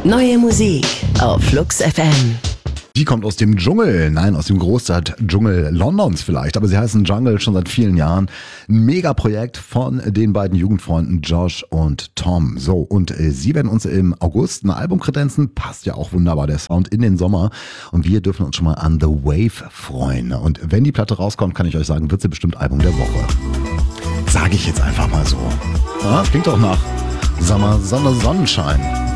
Neue Musik auf Flux FM. Die kommt aus dem Dschungel, nein, aus dem Großstadt-Dschungel Londons vielleicht, aber sie heißen Jungle schon seit vielen Jahren. Ein Megaprojekt von den beiden Jugendfreunden Josh und Tom. So, und sie werden uns im August ein Album kredenzen, passt ja auch wunderbar der Sound in den Sommer und wir dürfen uns schon mal an The Wave freuen. Und wenn die Platte rauskommt, kann ich euch sagen, wird sie bestimmt Album der Woche. Sage ich jetzt einfach mal so. Ja, klingt doch nach Summer, Sonnenschein.